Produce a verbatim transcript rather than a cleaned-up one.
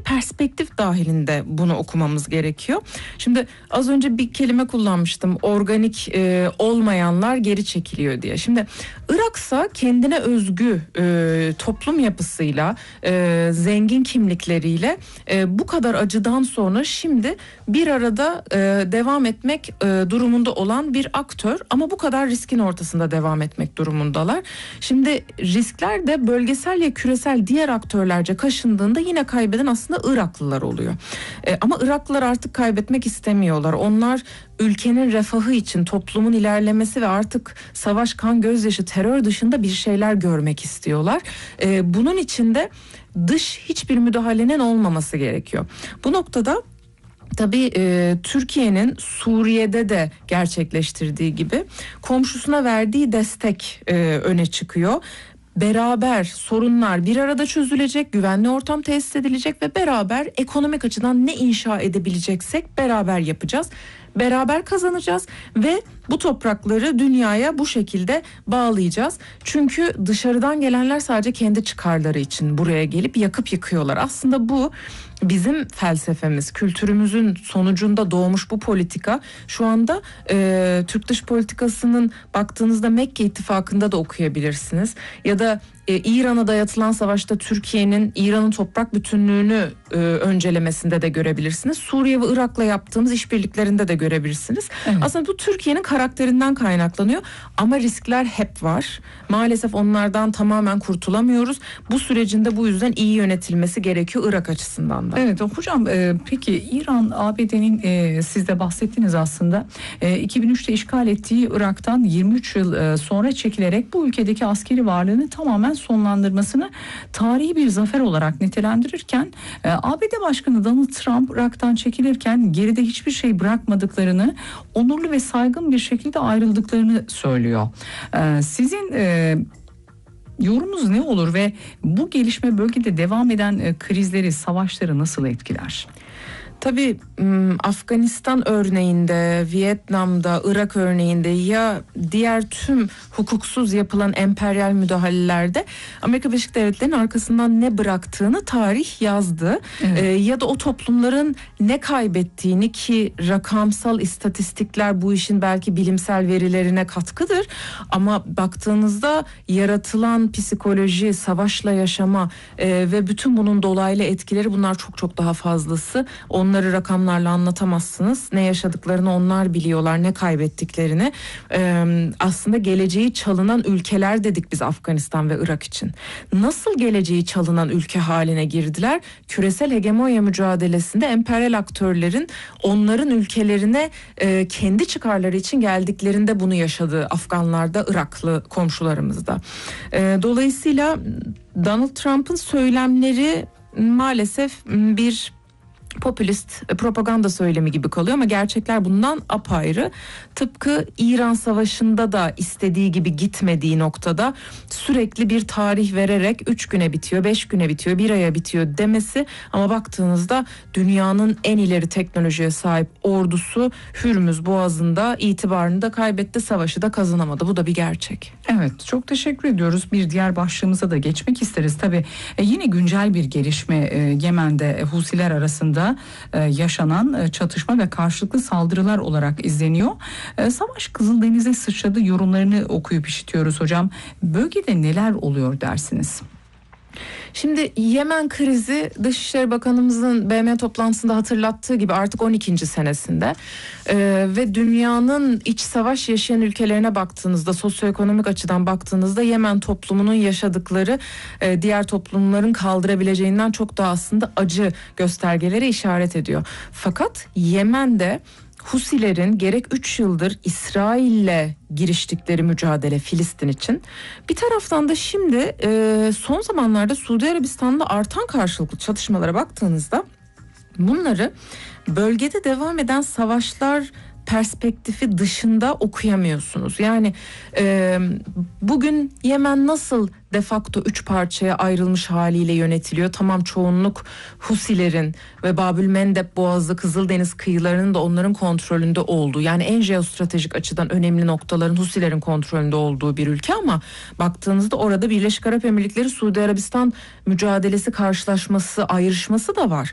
perspektif dahilinde bunu okumamız gerekiyor. Şimdi az önce bir kelime kullanmıştım. Organik e, olmayanlar geri çekiliyor diye. Şimdi Irak'sa kendine özgü e, toplum yapısıyla, e, zengin kimlikleriyle e, bu kadar acıdan sonra şimdi bir arada e, devam etmek e, durumunda olan bir aktör, ama bu kadar riskin ortasında devam etmek durumundalar. Şimdi riskler de bölgesel ya küresel diğer aktörlerce kaşındığında yine kaybeden aslında Iraklılar oluyor. E, ama Iraklılar artık kaybetmek istemiyorlar. Onlar ülkenin refahı için, toplumun ilerlemesi ve artık savaş, kan, gözyaşı, terör dışında bir şeyler görmek istiyorlar. Ee, bunun için de dış hiçbir müdahalenin olmaması gerekiyor. Bu noktada tabii e, Türkiye'nin Suriye'de de gerçekleştirdiği gibi komşusuna verdiği destek e, öne çıkıyor. Beraber sorunlar bir arada çözülecek, güvenli ortam tesis edilecek ve beraber ekonomik açıdan ne inşa edebileceksek beraber yapacağız. Beraber kazanacağız ve bu toprakları dünyaya bu şekilde bağlayacağız. Çünkü dışarıdan gelenler sadece kendi çıkarları için buraya gelip yakıp yıkıyorlar. Aslında bu bizim felsefemiz, kültürümüzün sonucunda doğmuş bu politika şu anda e, Türk dış politikasının baktığınızda Mekke İttifakı'nda da okuyabilirsiniz. Ya da e, İran'a dayatılan savaşta Türkiye'nin İran'ın toprak bütünlüğünü e, öncelemesinde de görebilirsiniz. Suriye ve Irak'la yaptığımız işbirliklerinde de görebilirsiniz. Evet. Aslında bu Türkiye'nin karakterinden kaynaklanıyor ama riskler hep var. Maalesef onlardan tamamen kurtulamıyoruz. Bu sürecin de bu yüzden iyi yönetilmesi gerekiyor Irak açısından da. Evet hocam, e, peki İran, A B D'nin e, siz de bahsettiniz aslında e, iki bin üçte işgal ettiği Irak'tan yirmi üç yıl e, sonra çekilerek bu ülkedeki askeri varlığını tamamen sonlandırmasını tarihi bir zafer olarak nitelendirirken e, A B D Başkanı Donald Trump Irak'tan çekilirken geride hiçbir şey bırakmadıklarını, onurlu ve saygın bir şekilde ayrıldıklarını söylüyor. E, sizin e, yorumunuz ne olur ve bu gelişme bölgede devam eden e, krizleri, savaşları nasıl etkiler? Tabii Afganistan örneğinde, Vietnam'da, Irak örneğinde ya diğer tüm hukuksuz yapılan emperyal müdahalelerde Amerika Birleşik Devletleri'nin arkasından ne bıraktığını tarih yazdı. Evet. Ee, ya da o toplumların ne kaybettiğini, ki rakamsal istatistikler bu işin belki bilimsel verilerine katkıdır. Ama baktığınızda yaratılan psikoloji, savaşla yaşama e, ve bütün bunun dolaylı etkileri, bunlar çok çok daha fazlası. Onlar Onları rakamlarla anlatamazsınız. Ne yaşadıklarını onlar biliyorlar, ne kaybettiklerini. Ee, aslında geleceği çalınan ülkeler dedik biz Afganistan ve Irak için. Nasıl geleceği çalınan ülke haline girdiler? Küresel hegemonya mücadelesinde emperyal aktörlerin onların ülkelerine e, kendi çıkarları için geldiklerinde bunu yaşadı Afganlarda, Iraklı komşularımızda. E, dolayısıyla Donald Trump'ın söylemleri maalesef bir popülist propaganda söylemi gibi kalıyor ama gerçekler bundan apayrı. Tıpkı İran Savaşı'nda da istediği gibi gitmediği noktada sürekli bir tarih vererek üç güne bitiyor, beş güne bitiyor, bir aya bitiyor demesi, ama baktığınızda dünyanın en ileri teknolojiye sahip ordusu Hürmüz Boğazı'nda itibarını da kaybetti, savaşı da kazanamadı. Bu da bir gerçek. Evet, çok teşekkür ediyoruz. Bir diğer başlığımıza da geçmek isteriz. Tabii e, yine güncel bir gelişme e, Yemen'de e, Husiler arasında yaşanan çatışma ve karşılıklı saldırılar olarak izleniyor. Savaş Kızıldeniz'e sıçradı yorumlarını okuyup işitiyoruz hocam. Bölgede neler oluyor dersiniz? Şimdi Yemen krizi Dışişleri Bakanımızın B M toplantısında hatırlattığı gibi artık on ikinci senesinde ee, ve dünyanın iç savaş yaşayan ülkelerine baktığınızda, sosyoekonomik açıdan baktığınızda Yemen toplumunun yaşadıkları e, diğer toplumların kaldırabileceğinden çok daha aslında acı göstergeleri işaret ediyor. Fakat Yemen'de Husilerin gerek üç yıldır İsrail'le giriştikleri mücadele Filistin için, bir taraftan da şimdi e, son zamanlarda Suudi Arabistan'da artan karşılıklı çatışmalara baktığınızda bunları bölgede devam eden savaşlar perspektifi dışında okuyamıyorsunuz. Yani e, bugün Yemen nasıl de facto üç parçaya ayrılmış haliyle yönetiliyor? Tamam, çoğunluk Husilerin ve Babülmendeb Boğazı, Kızıldeniz kıyılarının da onların kontrolünde olduğu, yani en jeostratejik açıdan önemli noktaların Husilerin kontrolünde olduğu bir ülke, ama baktığınızda orada Birleşik Arap Emirlikleri Suudi Arabistan mücadelesi, karşılaşması, ayrışması da var.